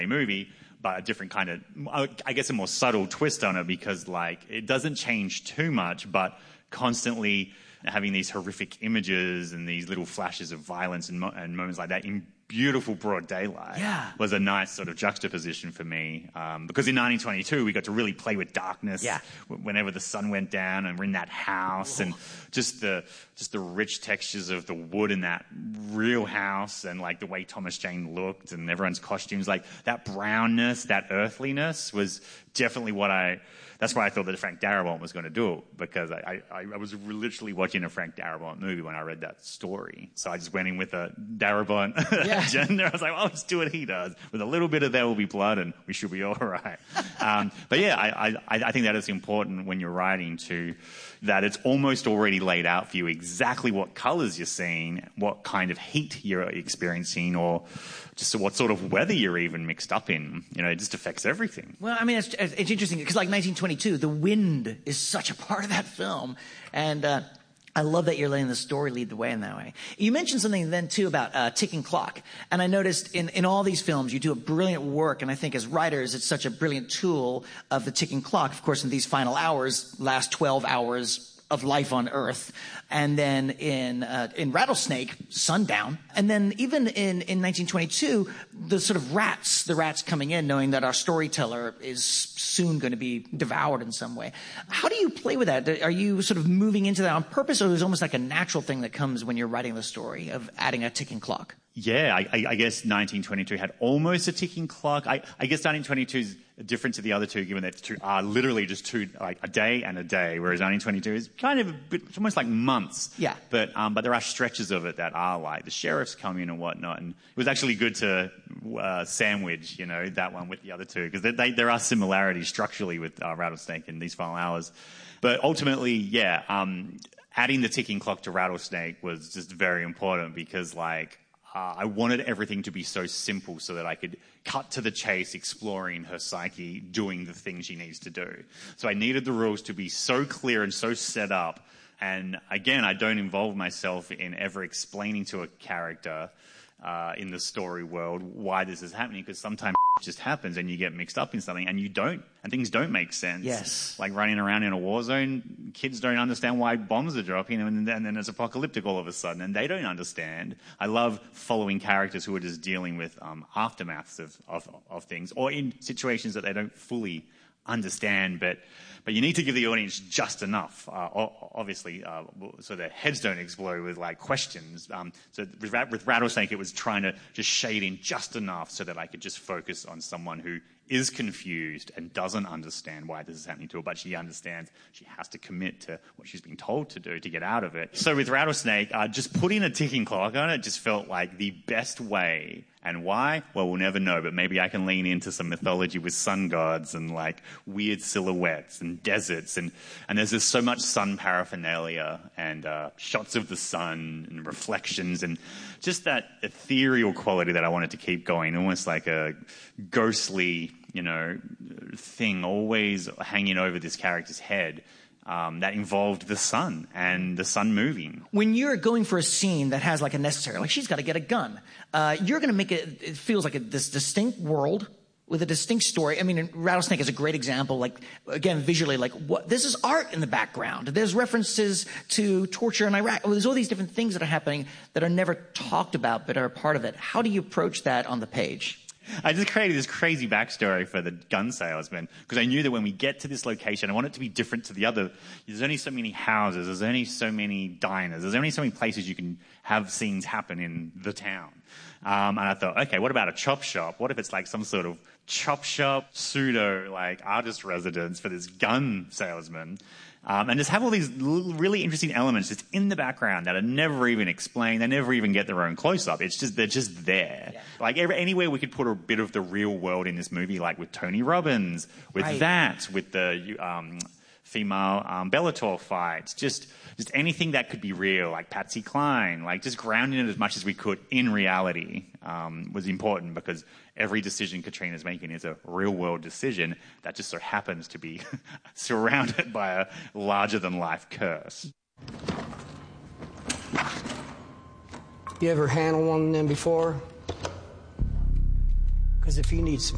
movie, but a different kind of, I guess, a more subtle twist on it, because like it doesn't change too much, but constantly having these horrific images and these little flashes of violence and moments like that in beautiful broad daylight was a nice sort of juxtaposition for me. Because in 1922, we got to really play with darkness whenever the sun went down, and we're in that house and just the rich textures of the wood in that real house, and like the way Thomas Jane looked and everyone's costumes, like that brownness, that earthliness was definitely that's why I thought that Frank Darabont was going to do it, because I was literally watching a Frank Darabont movie when I read that story. So I just went in with a Darabont agenda. I was like, well, let's do what he does. With a little bit of There Will Be Blood and we should be all right. But yeah, I think that is important when you're writing that it's almost already laid out for you exactly what colors you're seeing, what kind of heat you're experiencing, or just what sort of weather you're even mixed up in. It just affects everything. Well, I mean, it's interesting because like 1922, the wind is such a part of that film. And I love that you're letting the story lead the way in that way. You mentioned something then, too, about ticking clock. And I noticed in all these films, you do a brilliant work. And I think as writers, it's such a brilliant tool of the ticking clock. Of course, in these final hours, last 12 hours of life on Earth. And then in Rattlesnake, sundown. And then even in 1922, the sort of the rats coming in, knowing that our storyteller is soon going to be devoured in some way. How do you play with that? Are you sort of moving into that on purpose, or is it almost like a natural thing that comes when you're writing the story of adding a ticking clock? Yeah, I guess 1922 had almost a ticking clock. I guess 1922 is different to the other two, given that two are literally just two, like a day and a day, whereas 1922 is kind of it's almost like months. Yeah. But there are stretches of it that are like the sheriffs come in and whatnot, and it was actually good to sandwich, that one with the other two, because there are similarities structurally with Rattlesnake in these final hours. But ultimately, adding the ticking clock to Rattlesnake was just very important, because I wanted everything to be so simple so that I could cut to the chase, exploring her psyche, doing the thing she needs to do. So I needed the rules to be so clear and so set up. And again, I don't involve myself in ever explaining to a character in the story world why this is happening, because sometimes it just happens and you get mixed up in something and things don't make sense. Yes. Like running around in a war zone, kids don't understand why bombs are dropping, and then it's apocalyptic all of a sudden, and they don't understand. I love following characters who are just dealing with aftermaths of things, or in situations that they don't fully understand, but you need to give the audience just enough, obviously, so their heads don't explode with questions. So with Rattlesnake, it was trying to just shade in just enough so that I could just focus on someone who is confused and doesn't understand why this is happening to her, but she understands she has to commit to what she's been told to do to get out of it. So with Rattlesnake, just putting a ticking clock on it just felt like the best way. And why? Well, we'll never know, but maybe I can lean into some mythology with sun gods and weird silhouettes and deserts, and there's just so much sun paraphernalia and shots of the sun and reflections and just that ethereal quality that I wanted to keep going, almost like a ghostly, thing always hanging over this character's head. That involved the sun and the sun moving. When you're going for a scene that has a necessary, she's got to get a gun, you're going to make it feels like this distinct world with a distinct story. I mean, Rattlesnake is a great example. Again, visually, this is art in the background. There's references to torture in Iraq. There's all these different things that are happening that are never talked about but are a part of it. How do you approach that on the page? I just created this crazy backstory for the gun salesman, because I knew that when we get to this location, I want it to be different to the other. There's only so many houses, there's only so many diners, there's only so many places you can have scenes happen in the town. And I thought, okay, what about a chop shop? What if it's some sort of chop shop, pseudo artist residence for this gun salesman? And just have all these really interesting elements just in the background that are never even explained. They never even get their own close-up. They're just there. Yeah. Anywhere we could put a bit of the real world in this movie, with Tony Robbins, with with the female Bellator fights, just anything that could be real, like Patsy Cline, just grounding it as much as we could in reality was important, because every decision Katrina's making is a real-world decision that just so happens to be surrounded by a larger-than-life curse. You ever handled one of them before? Because if you need some